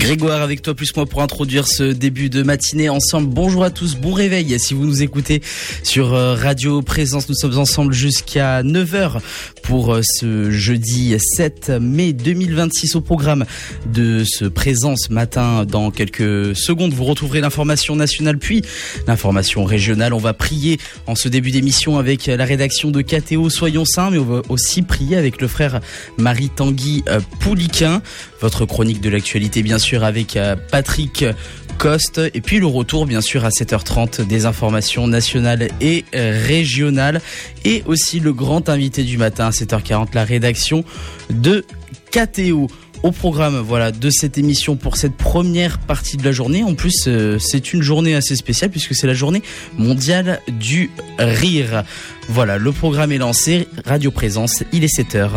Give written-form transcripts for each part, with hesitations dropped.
Grégoire avec toi plus moi pour introduire ce début de matinée ensemble. Bonjour à tous, bon réveil si vous nous écoutez sur Radio Présence. Nous sommes ensemble jusqu'à 9h pour ce jeudi 7 mai 2026 au programme de ce Présence matin. Dans quelques secondes, vous retrouverez l'information nationale puis l'information régionale. On va prier en ce début d'émission avec la rédaction de KTO Soyons Saints, mais on va aussi prier avec le frère Marie-Tanguy Pouliquin. Votre chronique de l'actualité bien sûr avec Patrick Coste et puis le retour bien sûr à 7h30 des informations nationales et régionales et aussi le grand invité du matin à 7h40, la rédaction de KTO. Au programme de cette émission pour cette première partie de la journée. En plus, c'est une journée assez spéciale puisque c'est la journée mondiale du rire. Voilà, le programme est lancé. Radio Présence, il est 7h.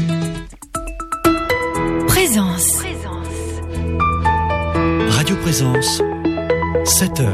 Présence. Radio Présence, 7h.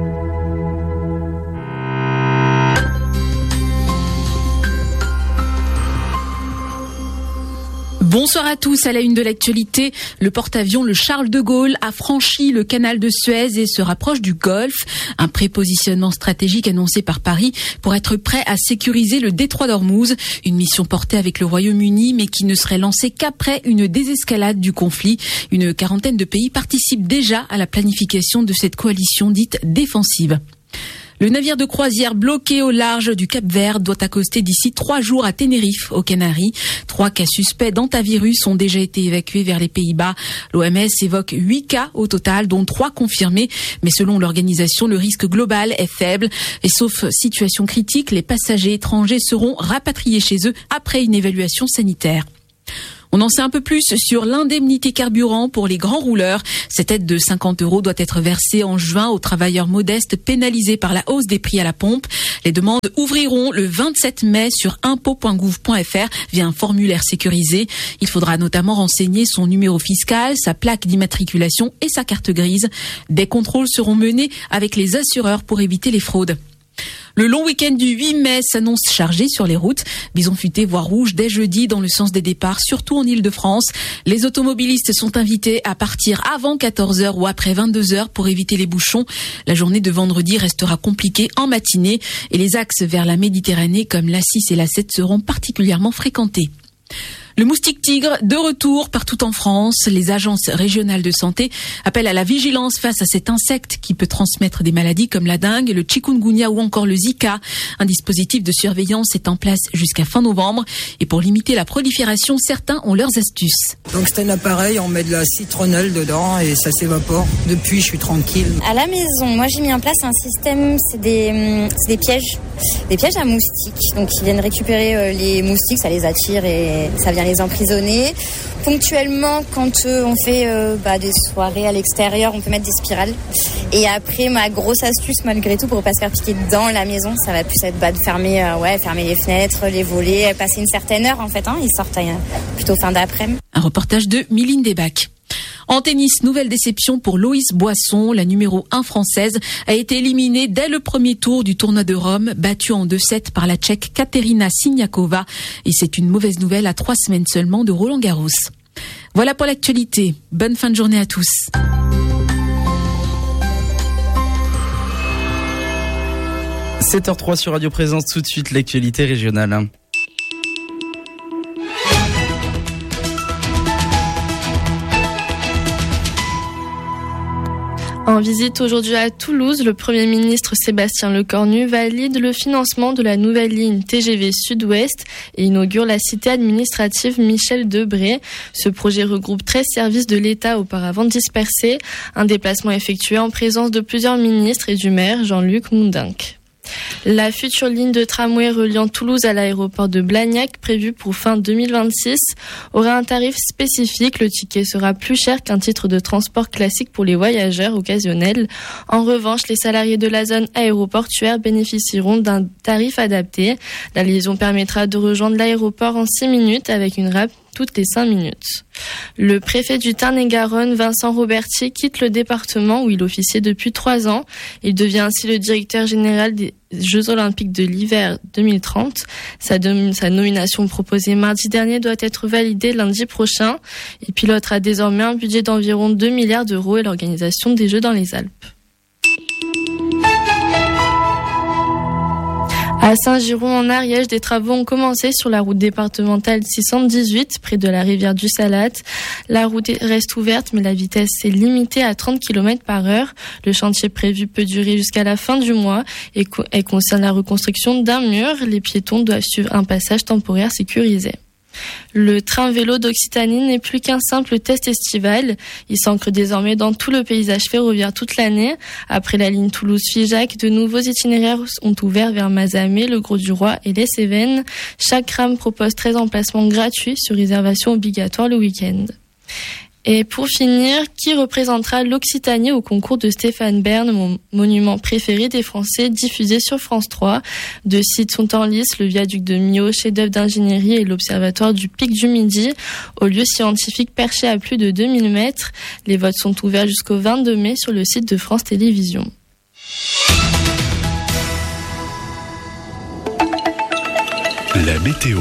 Bonsoir à tous. À la une de l'actualité, le porte-avions le Charles de Gaulle a franchi le canal de Suez et se rapproche du Golfe. Un prépositionnement stratégique annoncé par Paris pour être prêt à sécuriser le détroit d'Ormuz. Une mission portée avec le Royaume-Uni mais qui ne serait lancée qu'après une désescalade du conflit. Une quarantaine de pays participent déjà à la planification de cette coalition dite défensive. Le navire de croisière bloqué au large du Cap-Vert doit accoster d'ici 3 jours à Tenerife, aux Canaries. 3 cas suspects d'hantavirus ont déjà été évacués vers les Pays-Bas. L'OMS évoque 8 cas au total, dont 3 confirmés. Mais selon l'organisation, le risque global est faible. Et sauf situation critique, les passagers étrangers seront rapatriés chez eux après une évaluation sanitaire. On en sait un peu plus sur l'indemnité carburant pour les grands rouleurs. Cette aide de 50 € doit être versée en juin aux travailleurs modestes pénalisés par la hausse des prix à la pompe. Les demandes ouvriront le 27 mai sur impôts.gouv.fr via un formulaire sécurisé. Il faudra notamment renseigner son numéro fiscal, sa plaque d'immatriculation et sa carte grise. Des contrôles seront menés avec les assureurs pour éviter les fraudes. Le long week-end du 8 mai s'annonce chargé sur les routes. Bison futé voie rouge dès jeudi dans le sens des départs, surtout en Île-de-France. Les automobilistes sont invités à partir avant 14h ou après 22h pour éviter les bouchons. La journée de vendredi restera compliquée en matinée et les axes vers la Méditerranée comme l'A6 et l'A7 seront particulièrement fréquentés. Le moustique tigre de retour partout en France. Les agences régionales de santé appellent à la vigilance face à cet insecte qui peut transmettre des maladies comme la dengue, le chikungunya ou encore le Zika. Un dispositif de surveillance est en place jusqu'à fin novembre. Et pour limiter la prolifération, certains ont leurs astuces. Donc c'est un appareil, on met de la citronnelle dedans et ça s'évapore. Depuis, je suis tranquille. À la maison, moi j'ai mis en place un système, c'est des pièges. Des pièges à moustiques. Donc ils viennent récupérer les moustiques, ça les attire et ça vient les emprisonner. Ponctuellement, quand on fait des soirées à l'extérieur, on peut mettre des spirales. Et après, ma grosse astuce, malgré tout, pour ne pas se faire piquer dans la maison, ça va plus être de fermer les fenêtres, les volets, passer une certaine heure en fait. Ils sortent plutôt fin d'après-midi. Un reportage de Mylène Desbacs. En tennis, nouvelle déception pour Loïs Boisson. La numéro 1 française a été éliminée dès le premier tour du tournoi de Rome, battue en 2-7 par la Tchèque Kateřina Siniakova. Et c'est une mauvaise nouvelle à 3 semaines seulement de Roland-Garros. Voilà pour l'actualité. Bonne fin de journée à tous. – 7h03 sur Radio Présence, tout de suite l'actualité régionale. En visite aujourd'hui à Toulouse, le Premier ministre Sébastien Lecornu valide le financement de la nouvelle ligne TGV Sud-Ouest et inaugure la cité administrative Michel Debré. Ce projet regroupe 13 services de l'État auparavant dispersés. Un déplacement effectué en présence de plusieurs ministres et du maire Jean-Luc Moundinck. La future ligne de tramway reliant Toulouse à l'aéroport de Blagnac, prévue pour fin 2026, aura un tarif spécifique. Le ticket sera plus cher qu'un titre de transport classique pour les voyageurs occasionnels. En revanche, les salariés de la zone aéroportuaire bénéficieront d'un tarif adapté. La liaison permettra de rejoindre l'aéroport en 6 minutes avec une toutes les 5 minutes. Le préfet du Tarn-et-Garonne, Vincent Robertier, quitte le département où il officiait depuis 3 ans. Il devient ainsi le directeur général des Jeux Olympiques de l'hiver 2030. Sa nomination proposée mardi dernier doit être validée lundi prochain. Il pilotera désormais un budget d'environ 2 milliards d'euros et l'organisation des Jeux dans les Alpes. À Saint-Giron, en Ariège, des travaux ont commencé sur la route départementale 618, près de la rivière du Salat. La route reste ouverte, mais la vitesse est limitée à 30 km/h. Le chantier prévu peut durer jusqu'à la fin du mois et concerne la reconstruction d'un mur. Les piétons doivent suivre un passage temporaire sécurisé. Le train vélo d'Occitanie n'est plus qu'un simple test estival. Il s'ancre désormais dans tout le paysage ferroviaire toute l'année. Après la ligne Toulouse-Figeac, de nouveaux itinéraires ont ouvert vers Mazamet, le Grau-du-Roi et les Cévennes. Chaque tram propose 13 emplacements gratuits sur réservation obligatoire le week-end. Et pour finir, qui représentera l'Occitanie au concours de Stéphane Bern, mon monument préféré des Français, diffusé sur France 3. 2 sites sont en lice, le viaduc de Millau, chef-d'œuvre d'ingénierie, et l'observatoire du Pic du Midi, au lieu scientifique perché à plus de 2000 mètres. Les votes sont ouverts jusqu'au 22 mai sur le site de France Télévisions. La météo.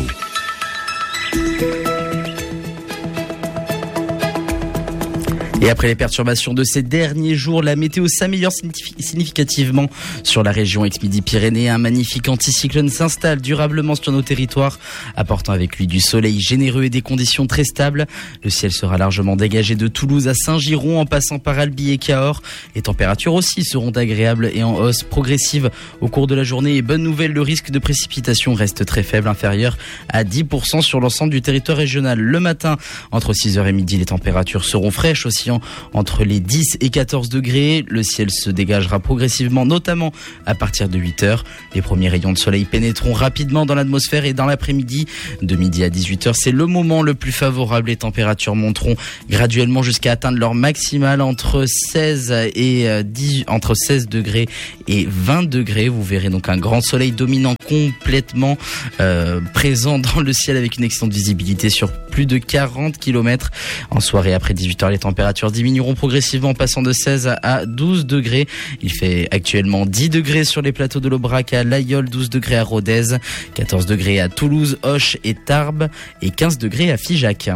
Et après les perturbations de ces derniers jours, la météo s'améliore significativement sur la région ex-Midi-Pyrénées. Un magnifique anticyclone s'installe durablement sur nos territoires, apportant avec lui du soleil généreux et des conditions très stables. Le ciel sera largement dégagé de Toulouse à Saint-Giron, en passant par Albi et Cahors. Les températures aussi seront agréables et en hausse progressive au cours de la journée. Et bonne nouvelle, le risque de précipitation reste très faible, inférieur à 10% sur l'ensemble du territoire régional. Le matin, entre 6h et midi, les températures seront fraîches, oscillant entre les 10 et 14 degrés. Le ciel se dégagera progressivement, notamment à partir de 8h. Les premiers rayons de soleil pénétreront rapidement dans l'atmosphère et dans l'après-midi, de midi à 18h, c'est le moment le plus favorable. Les températures monteront graduellement jusqu'à atteindre leur maximale entre 16 degrés et 20 degrés. Vous verrez donc un grand soleil dominant complètement présent dans le ciel, avec une excellente visibilité sur plus de 40 km. En soirée, après 18h, les températures diminueront progressivement, passant de 16 à 12 degrés. Il fait actuellement 10 degrés sur les plateaux de l'Aubrac, à l'Aïol, 12 degrés à Rodez, 14 degrés à Toulouse, Auch et Tarbes et 15 degrés à Figeac.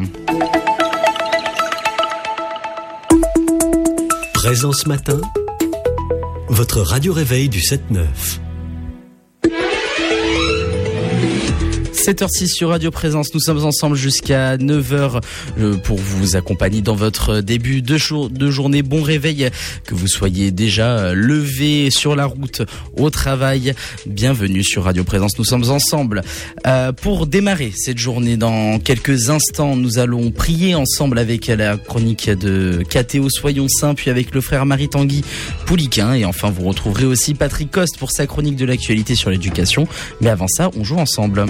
Présence matin, votre radio réveil du 7-9. 7h06 sur Radio Présence, nous sommes ensemble jusqu'à 9h pour vous accompagner dans votre début de journée. Bon réveil, que vous soyez déjà levé sur la route au travail. Bienvenue sur Radio Présence, nous sommes ensemble. Pour démarrer cette journée, dans quelques instants, nous allons prier ensemble avec la chronique de KTO Soyons Saints, puis avec le frère Marie-Tanguy Pouliquin. Et enfin, vous retrouverez aussi Patrick Coste pour sa chronique de l'actualité sur l'éducation. Mais avant ça, on joue ensemble.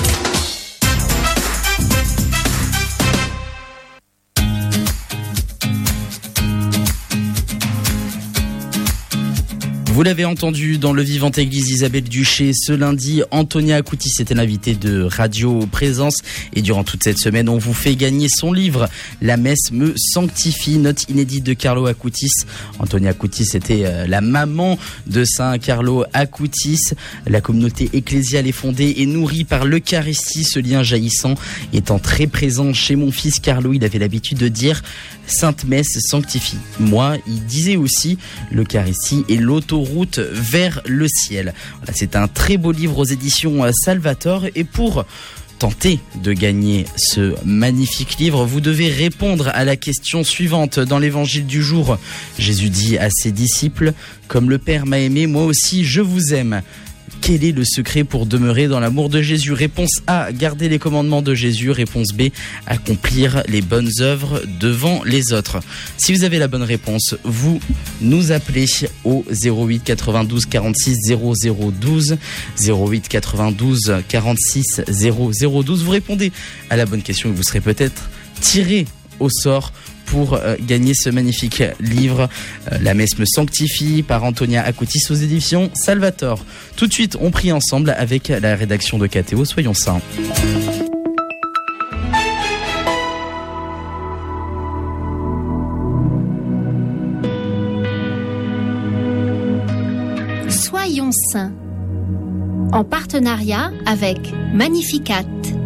Vous l'avez entendu dans le Vivante Église Isabelle Duché ce lundi, Antonia Akoutis était l'invitée de Radio Présence, et durant toute cette semaine, on vous fait gagner son livre La messe me sanctifie, note inédite de Carlo Akoutis. Antonia Akoutis était la maman de Saint Carlo Akoutis. La communauté ecclésiale est fondée et nourrie par l'Eucharistie, ce lien jaillissant étant très présent chez mon fils Carlo. Il avait l'habitude de dire Sainte Messe sanctifie. Moi, il disait aussi l'Eucharistie est l'autoroute vers le ciel. Voilà, c'est un très beau livre aux éditions Salvator, et pour tenter de gagner ce magnifique livre, vous devez répondre à la question suivante. Dans l'évangile du jour, Jésus dit à ses disciples: comme le Père m'a aimé, moi aussi je vous aime. Quel est le secret pour demeurer dans l'amour de Jésus? Réponse A, garder les commandements de Jésus. Réponse B, accomplir les bonnes œuvres devant les autres. Si vous avez la bonne réponse, vous nous appelez au 08 92 46 00 12, 08 92 46 00 12. Vous répondez à la bonne question et vous serez peut-être tiré au sort pour gagner ce magnifique livre, La messe me sanctifie, par Antonia Akoutis aux éditions Salvator. Tout de suite, on prie ensemble avec la rédaction de KTO Soyons Saints. Soyons saints, en partenariat avec Magnificat.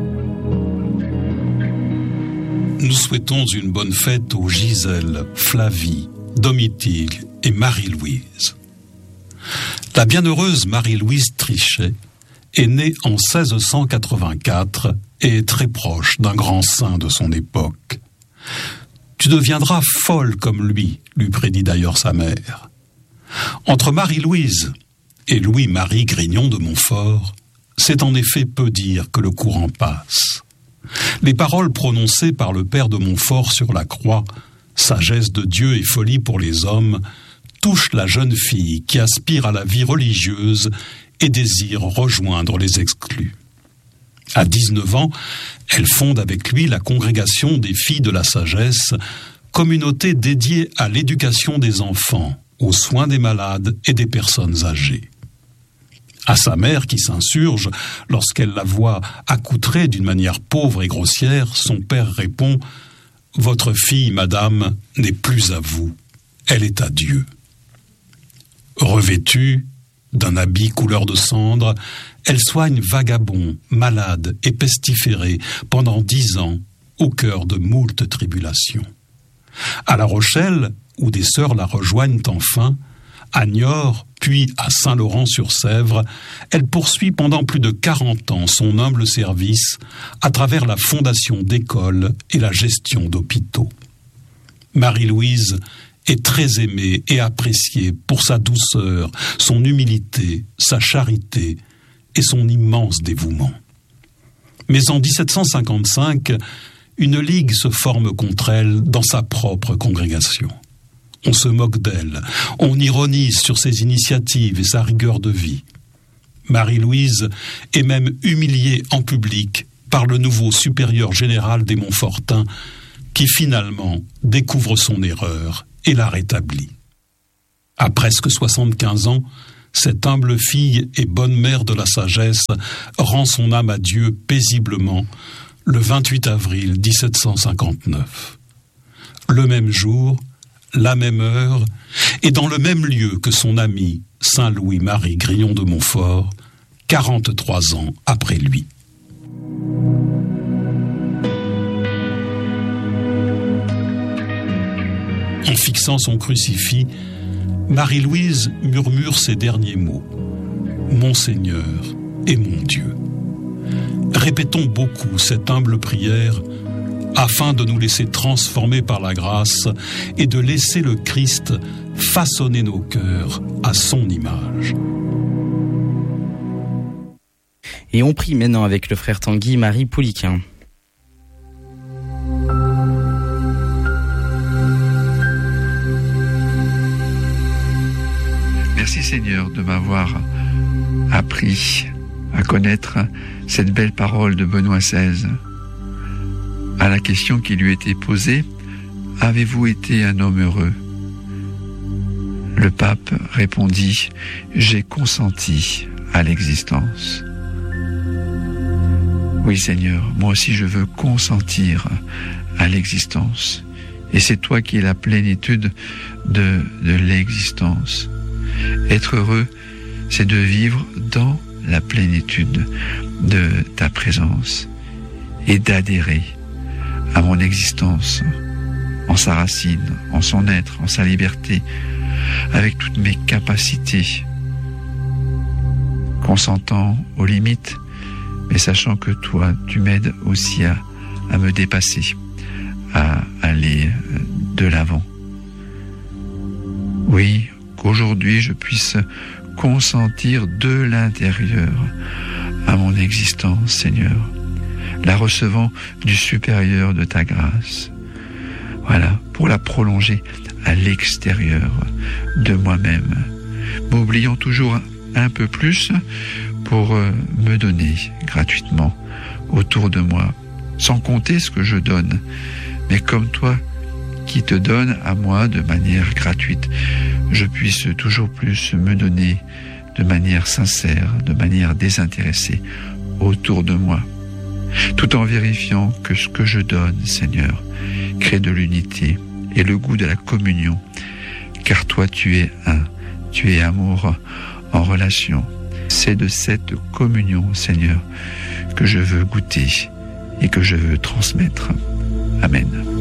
Nous souhaitons une bonne fête aux Gisèle, Flavie, Domitille et Marie-Louise. La bienheureuse Marie-Louise Trichet est née en 1684 et est très proche d'un grand saint de son époque. Tu deviendras folle comme lui prédit d'ailleurs sa mère. Entre Marie-Louise et Louis-Marie Grignon de Montfort, c'est en effet peu dire que le courant passe. Les paroles prononcées par le père de Montfort sur la croix, sagesse de Dieu et folie pour les hommes, touchent la jeune fille qui aspire à la vie religieuse et désire rejoindre les exclus. À 19 ans, elle fonde avec lui la congrégation des filles de la sagesse, communauté dédiée à l'éducation des enfants, aux soins des malades et des personnes âgées. À sa mère qui s'insurge lorsqu'elle la voit accoutrée d'une manière pauvre et grossière, son père répond « Votre fille, madame, n'est plus à vous, elle est à Dieu. » Revêtue d'un habit couleur de cendre, elle soigne vagabonds, malades et pestiférés pendant 10 ans au cœur de moult tribulations. À La Rochelle, où des sœurs la rejoignent enfin, à Niort, puis à Saint-Laurent-sur-Sèvre, elle poursuit pendant plus de 40 ans son humble service à travers la fondation d'écoles et la gestion d'hôpitaux. Marie-Louise est très aimée et appréciée pour sa douceur, son humilité, sa charité et son immense dévouement. Mais en 1755, une ligue se forme contre elle dans sa propre congrégation. On se moque d'elle, on ironise sur ses initiatives et sa rigueur de vie. Marie-Louise est même humiliée en public par le nouveau supérieur général des Montfortins qui finalement découvre son erreur et la rétablit. À presque 75 ans, cette humble fille et bonne mère de la sagesse rend son âme à Dieu paisiblement le 28 avril 1759. Le même jour, la même heure, et dans le même lieu que son ami Saint Louis-Marie Grignon de Montfort, 43 ans après lui. En fixant son crucifix, Marie-Louise murmure ces derniers mots. « Mon Seigneur et mon Dieu ». Répétons beaucoup cette humble prière afin de nous laisser transformer par la grâce et de laisser le Christ façonner nos cœurs à son image. Et on prie maintenant avec le frère Tanguy Marie Pouliquin. Merci Seigneur de m'avoir appris à connaître cette belle parole de Benoît XVI. À la question qui lui était posée, « Avez-vous été un homme heureux ?» Le pape répondit, « J'ai consenti à l'existence. » Oui Seigneur, moi aussi je veux consentir à l'existence. Et c'est toi qui es la plénitude de l'existence. Être heureux, c'est de vivre dans la plénitude de ta présence et d'adhérer à mon existence en sa racine, en son être, en sa liberté, avec toutes mes capacités, consentant aux limites, mais sachant que toi, tu m'aides aussi à me dépasser, à aller de l'avant. Oui, qu'aujourd'hui je puisse consentir de l'intérieur à mon existence, Seigneur, la recevant du supérieur de ta grâce. Voilà, pour la prolonger à l'extérieur de moi-même, m'oubliant toujours un peu plus pour me donner gratuitement autour de moi, sans compter ce que je donne, mais comme toi qui te donne à moi de manière gratuite, je puisse toujours plus me donner de manière sincère, de manière désintéressée autour de moi, tout en vérifiant que ce que je donne, Seigneur, crée de l'unité et le goût de la communion, car toi tu es un, tu es amour en relation. C'est de cette communion, Seigneur, que je veux goûter et que je veux transmettre. Amen.